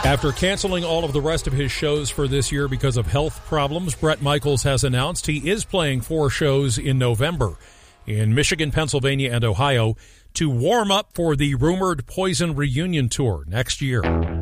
After canceling all of the rest of his shows for this year because of health problems, Bret Michaels has announced he is playing 4 shows in November in Michigan, Pennsylvania, and Ohio to warm up for the rumored Poison reunion tour next year.